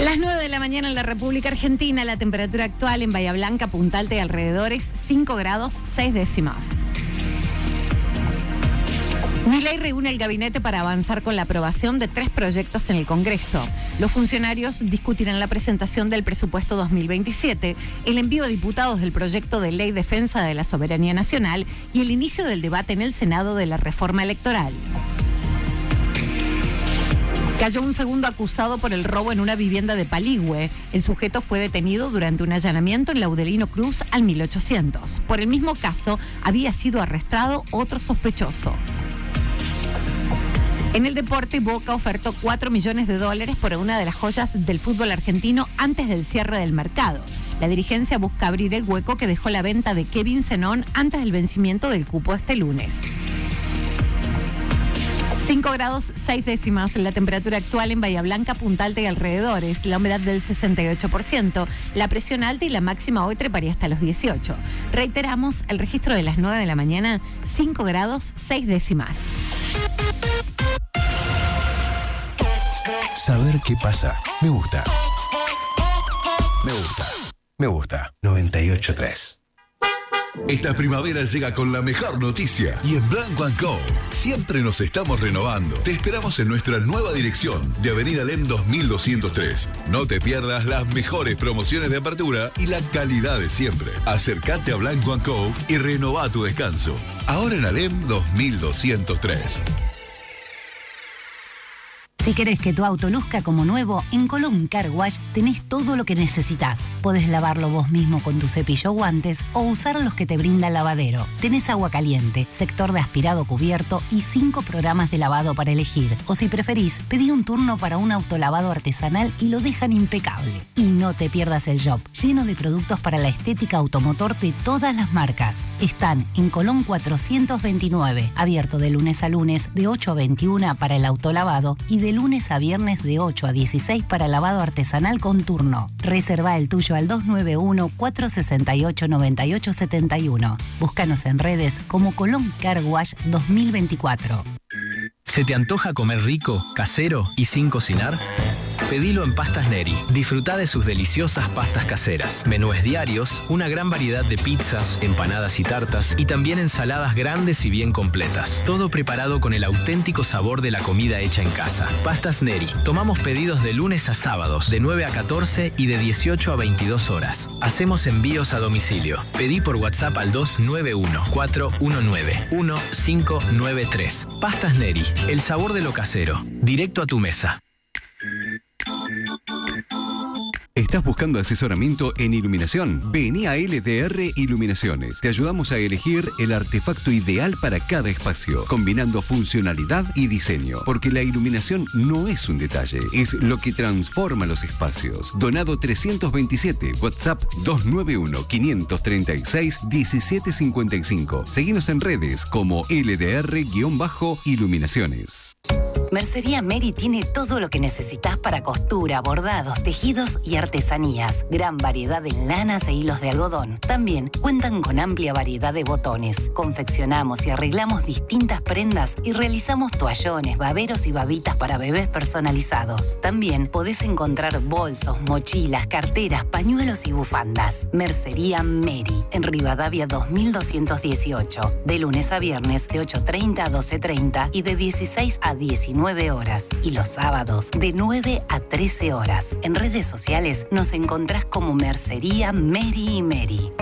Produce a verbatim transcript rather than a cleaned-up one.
Las nueve de la mañana en la República Argentina, la temperatura actual en Bahía Blanca, Punta Alta y alrededores, cinco grados seis décimas. Milei reúne el gabinete para avanzar con la aprobación de tres proyectos en el Congreso. Los funcionarios discutirán la presentación del presupuesto dos mil veintisiete, el envío a diputados del proyecto de ley defensa de la soberanía nacional y el inicio del debate en el Senado de la reforma electoral. Cayó un segundo acusado por el robo en una vivienda de Paligüe. El sujeto fue detenido durante un allanamiento en Laudelino Cruz al mil ochocientos. Por el mismo caso, había sido arrestado otro sospechoso. En el deporte, Boca ofertó cuatro millones de dólares por una de las joyas del fútbol argentino antes del cierre del mercado. La dirigencia busca abrir el hueco que dejó la venta de Kevin Zenón antes del vencimiento del cupo este lunes. cinco grados seis décimas, la temperatura actual en Bahía Blanca, Punta Alta y alrededores, la humedad del sesenta y ocho por ciento, la presión alta y la máxima hoy treparía hasta los dieciocho. Reiteramos, el registro de las nueve de la mañana, cinco grados seis décimas. Saber qué pasa. Me gusta. Me gusta. Me gusta. noventa y ocho punto tres. Esta primavera llega con la mejor noticia y en Blanco and Co. siempre nos estamos renovando. Te esperamos en nuestra nueva dirección de Avenida Alem dos mil doscientos tres. No te pierdas las mejores promociones de apertura y la calidad de siempre. Acércate a Blanco and Co. y renová tu descanso. Ahora en Alem dos mil doscientos tres. Si querés que tu auto luzca como nuevo, en Colón Car Wash tenés todo lo que necesitas. Podés lavarlo vos mismo con tu cepillo o guantes o usar los que te brinda el lavadero. Tenés agua caliente, sector de aspirado cubierto y cinco programas de lavado para elegir. O si preferís, pedí un turno para un autolavado artesanal y lo dejan impecable. Y no te pierdas el shop, lleno de productos para la estética automotor de todas las marcas. Están en Colón cuatrocientos veintinueve, abierto de lunes a lunes de ocho a veintiuna para el autolavado y de lunes a viernes de ocho a dieciséis para lavado artesanal con turno. Reserva el tuyo al dos nueve uno, cuatro seis ocho, nueve ocho siete uno. Búscanos en redes como Colón Car Wash dos mil veinticuatro. ¿Se te antoja comer rico, casero y sin cocinar? Pedilo en Pastas Neri. Disfrutá de sus deliciosas pastas caseras, menúes diarios, una gran variedad de pizzas, empanadas y tartas y también ensaladas grandes y bien completas. Todo preparado con el auténtico sabor de la comida hecha en casa. Pastas Neri. Tomamos pedidos de lunes a sábados, de nueve a catorce y de dieciocho a veintidós horas. Hacemos envíos a domicilio. Pedí por WhatsApp al dos nueve uno, cuatro uno nueve, uno cinco nueve tres. Pastas Neri. El sabor de lo casero. Directo a tu mesa. ¿Estás buscando asesoramiento en iluminación? Vení a L D R Iluminaciones. Te ayudamos a elegir el artefacto ideal para cada espacio, combinando funcionalidad y diseño. Porque la iluminación no es un detalle, es lo que transforma los espacios. Donado trescientos veintisiete, WhatsApp dos nueve uno, cinco tres seis, uno siete cinco cinco. Seguinos en redes como L D R-Iluminaciones. Mercería Mary tiene todo lo que necesitas para costura, bordados, tejidos y artesanías. Gran variedad en lanas e hilos de algodón. También cuentan con amplia variedad de botones. Confeccionamos y arreglamos distintas prendas y realizamos toallones, baberos y babitas para bebés personalizados. También podés encontrar bolsos, mochilas, carteras, pañuelos y bufandas. Mercería Mary, en Rivadavia dos mil doscientos dieciocho. De lunes a viernes de ocho treinta a doce treinta y de dieciséis a diecinueve horas. Y los sábados de nueve a trece horas. En redes sociales nos encontrás como Mercería Mary y Mary.